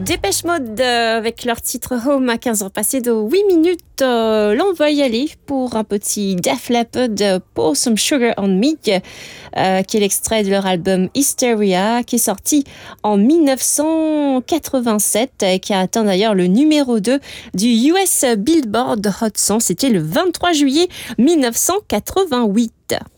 Dépêche Mode avec leur titre Home à 15h passées de 8 minutes. Là, on va y aller pour un petit Def Leppard Pour Some Sugar on Me, qui est l'extrait de leur album Hysteria, qui est sorti en 1987, qui a atteint d'ailleurs le numéro 2 du US Billboard Hot 100. C'était le 23 juillet 1988.